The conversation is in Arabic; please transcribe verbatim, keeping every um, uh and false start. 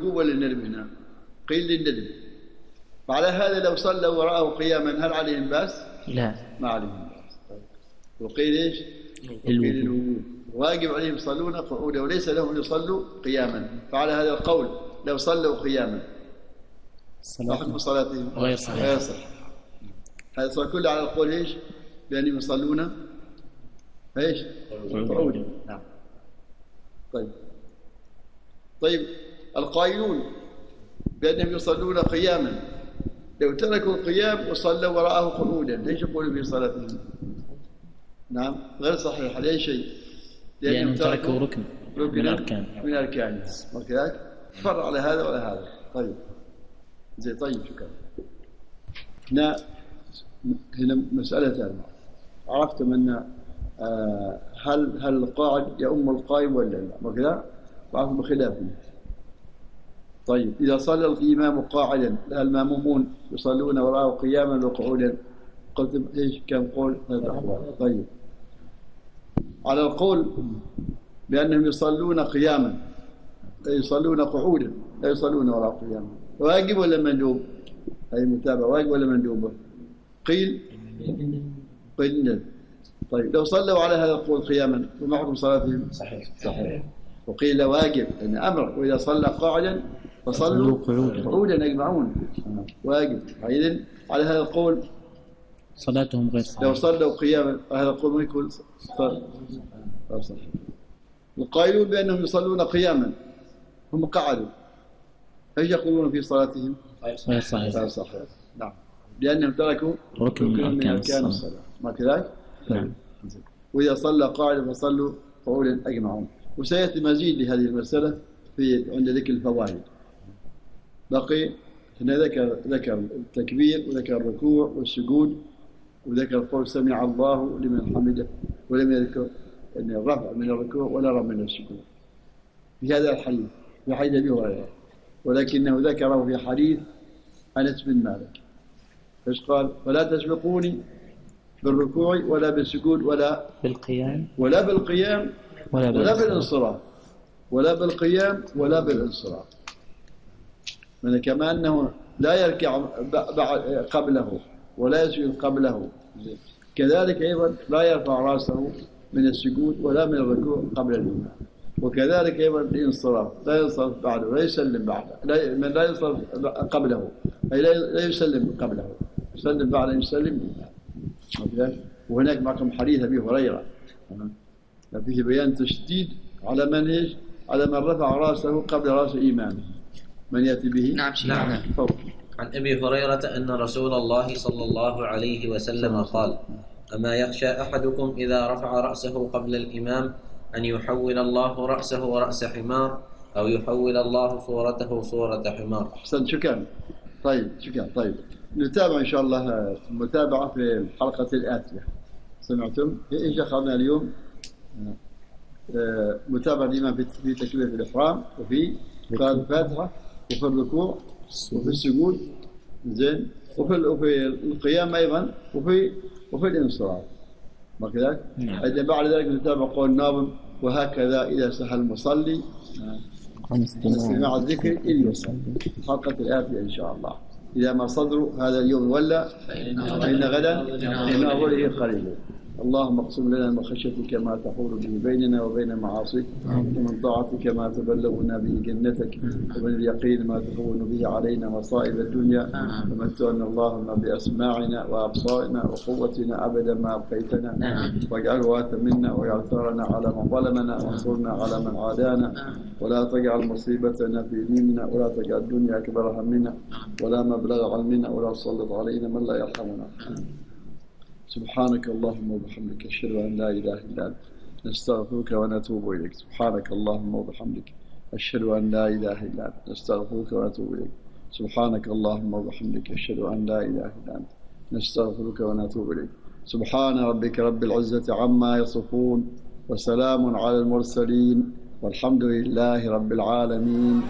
للوجوب ولا للندب هنا؟ قيل للندب. فعلى هذا لو صلوا وراءه قياما هل عليهم بأس؟ لا، ما عليهم بأس. وقيل ايش؟ وقيل للوجوب، واجب عليهم يصلون قعودا وليس لهم يصلوا قياما. فعلى هذا القول لو صلوا قياما حكم صلاتهم غير صحيح. غير صحيح. هذا صار كله على القول ايش؟ بأنهم يصلون ايش؟ قعودا. نعم. طيب طيب القائلون بأنهم يصلون قياما لو تركوا القيام وصلوا وراءه قعودا ليش يقولوا في صلاتهم؟ نعم غير صحيح. لأي شيء؟ لأنهم تركوا ركن من الأركان من الأركان. وكذلك فرع على هذا وعلى هذا. طيب زي طيب شكرا. هنا هنا مسألة ثانية. عرفتم أن آه هل هل القاعد يؤم القائم ولا لا؟ وكذا بعضهم بخلافه. طيب إذا صلى الإمام قاعدا المأمومون يصلون وراءه قياما وقعودا قلت إيش كم قول هذا أخبار. طيب على القول بأنهم يصلون قياما لا يصلون قعودا لا يصلون وراء قياما واجب ولا مندوب؟ هذه متابعة واجب ولا مندوبة؟ قيل قيل. طيب لو صلوا على هذا القول قياما فما حكم صلاتهم؟ صحيح صحيح. وقيل واجب لأن أمر وإذا صلى قاعدا فصلوا قعودا يجمعون واجب. إذن على هذا القول صلاتهم غير صحيحة. لو صلوا قياما هذا القول ما يكون صحيح. القائلون بأنهم يصلون قياما هم قعدوا ايش يقولون في صلاتهم؟ غير صحيح. غير صحيح. نعم لأنهم تركوا ركن من أركان الصلاة. ما كذلك؟ نعم. وإذا صلى قاعدا فصلوا قعودا أجمعون. وسيأتي مزيد لهذه المسألة في عند ذكر الفوائد. بقي هنا ذكر ذكر التكبير وذكر الركوع والسجود وذكر قول سمع الله لمن حمده ولم يذكر أن الرفع من الركوع ولا رفع من السجود في هذا الحديث في حديث أبي هريرة ولكنه ذكره في حديث أنس بن مالك. ايش قال؟ فلا تسبقوني بالركوع ولا بالسجود ولا بالقيام ولا بالقيام ولا, ولا بالانصراف ولا بالقيام ولا بالانصراف. من كما أنه لا يركع قبله ولا يسجد قبله كذلك أيضا لا يرفع رأسه من السجود ولا من الركوع قبل الإمام. وكذلك أيضا الانصراف لا ينصرف بعده لا يسلم بعده لا من لا ينصرف قبله أي لا يسلم قبله يسلم بعده يسلم. وهناك معكم حديث أبي هريرة فيه بيان تشديد على منهج على من رفع رأسه قبل رأس إمامه. من يأتي به؟ نعم نعم. عن أبي هريرة أن رسول الله صلى الله عليه وسلم قال أما يخشى أحدكم إذا رفع رأسه قبل الإمام أن يحول الله رأسه رأس حمار أو يحول الله صورته صورة حمار. أحسن شكرا. طيب شكرا. طيب نتابع إن شاء الله المتابعة في الحلقة الآتية. سمعتم؟ إيش أخذنا اليوم؟ متابعة الإمام في تكبيرة الإحرام وفي قراءة الفاتحة وفي الركوع وفي السجود زين وفي القيام أيضا وفي وفي الانصراف. ما كذلك؟ إذا بعد ذلك نتابع قول الناظم وهكذا إذا سهى المصلي استماع الذكر إلى يصلي. الحلقة الآتية إن شاء الله إذا ما صدروا هذا اليوم ولا فإن غدا من أوله قريب. اللهم اقسم لنا من خشيتك ما تحول به بيننا وبين معاصيك ومن طاعتك ما تبلغنا به جنتك ومن اليقين ما تهون به علينا مصائب الدنيا ومتعنا اللهم بأسماعنا وأبصارنا وقوتنا أبدا ما أبقيتنا واجعله وارثا منا واجعل ثارنا على من ظلمنا وانصرنا على من عادانا ولا تجعل مصيبتنا في ديننا ولا تجعل الدنيا أكبر همنا ولا مبلغ علمنا ولا تسلط علينا من لا يرحمنا. سبحانك اللهم وبحمدك أشهد أن لا إله إلا أنت نستغفرك ونتوب إليك. سبحانك اللهم وبحمدك أشهد أن لا إله إلا أنت نستغفرك ونتوب إليك. سبحانك اللهم وبحمدك أشهد أن لا إله إلا أنت نستغفرك ونتوب إليك. سبحان ربك رب العزة عما يصفون وسلام على المرسلين والحمد لله رب العالمين.